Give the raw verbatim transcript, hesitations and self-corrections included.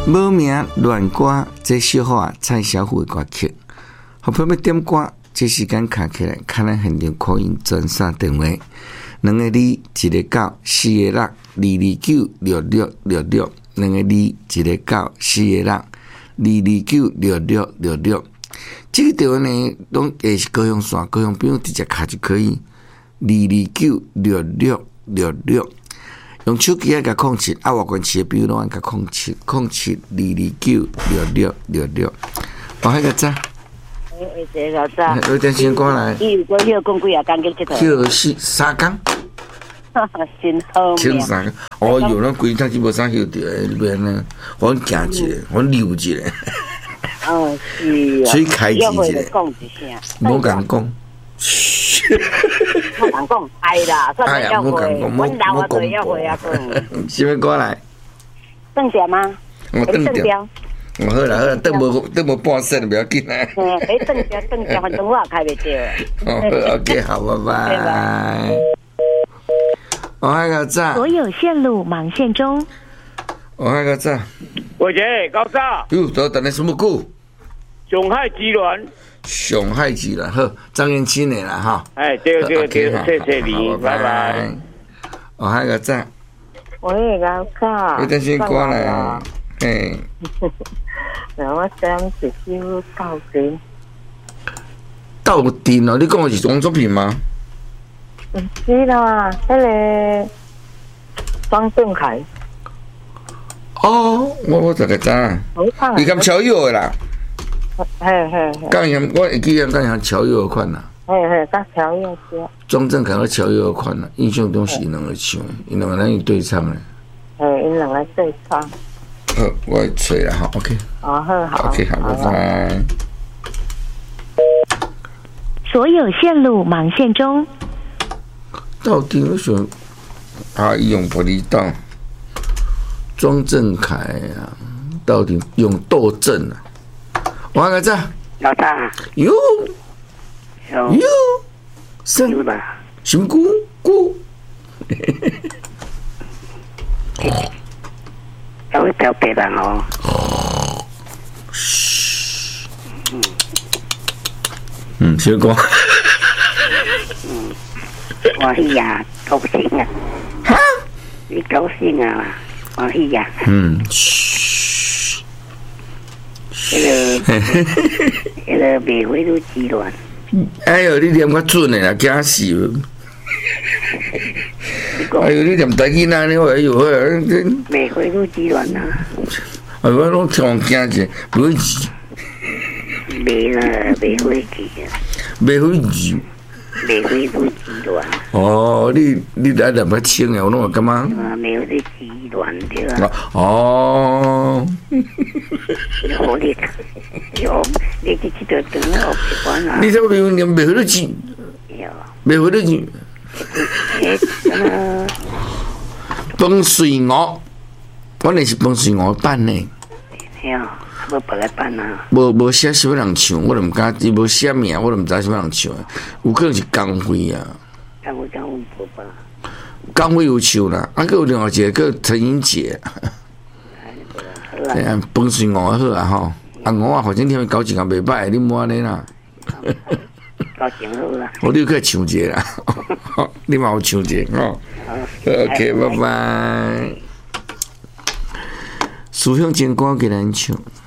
无名乱歌，这小好啊，蔡小虎的歌曲。好朋友点歌，这时间卡起来，看咱现场可以转三电话，两个二，一个九，四个六，二二九六六六六，两个二，一个九，四个六，二二九六六六六。这个电话呢，拢也是高雄线，高雄不用直接卡就可以。二二九六六六六。用手机啊，甲控七，啊，外关市的朋友拢按甲控七，控七二二九六六六六。我迄个早， 诶，谢老早。 有点先过来。 伊有过休讲几啊工去佚佗。 休四三工。 真好命。 休三工。哦哟，咱规趟就无啥休着诶，你免呢？我行一个，我溜一个。 哦，是啊。 水开一个。 讲一声。 无共讲。 我讲讲，哎啦，算了要会，阮老啊对要会啊讲。 什么过来？ 邓点吗？ 我邓点。我好啦好啦，邓无邓无半声不要紧啦。 嗯，哎，邓点邓点，反正我也开袂着。 哦 ，OK， 好，拜拜。我迄个早。 所有线路忙线中。 我迄个早。 喂，姐，高早。 哟，都等了什么久？ 上海集团。 上海集团好，张元清的啦哈。 哎，对对对，谢谢你，拜拜。 哦，还有个赞。 喂，老早。 你等先过来。嘿。 然后我想一首到底。 到底哦，你讲的是王作品吗？ 不是啦，那个张振凯。 哦，我我这个知。你咁巧有的啦。 嘿嘿嘿， 刚像我会记得刚像乔佑款啦， 嘿嘿，甲乔佑是。 庄正凯和乔佑款啦，印象中是两个唱的，因两个人对唱的。 嘿，因两个对唱。 好，我会吹啦哈 ，OK。 哦，好好。 OK， 好，拜拜。 所有线路忙线中。 到底为什么阿姨用玻璃道？庄正凯啊，到底用斗阵啊？我个咋？ 老大。 哟哟，什么啦？什么姑姑？ 有一条白人哦。 嗯，嗯，小哥。 嗯，我喜呀，高兴啊！ 哈？ 你高兴啊？我喜呀。 嗯。 迄个，迄个玫瑰露集团。 哎呦，你念较准的啦，惊死了！哎呦，你念台语那呢？哎呦， 玫瑰露集团呐。 哎，我拢听惊者，玫瑰字。 玫啦，玫瑰字啊。 玫瑰字。 玫瑰露集团。 哦，你你来念较清了，我拢感觉。 啊，玫瑰集团对啊。 哦。 我你有你去去得等我习惯啦。 你怎么没有念玫瑰字？ 有。 玫瑰字。 诶，呃。 风水鹅，我那是风水鹅版呢。 有，无别个版啊。 无无写什么人唱，我都唔敢，伊无写名，我都唔知什么人唱。有可能是江辉啊。 江辉江辉无吧？ 江辉有唱啦，啊，佮有另外一个叫陈英杰。哎呀，风水鹅好啊吼，啊鹅啊，反正听伊交情也袂歹，你莫安尼啦。 交情好啦。 我你可以唱一个啦，你嘛有唱一个吼。OK， 拜拜。思乡情歌给咱唱。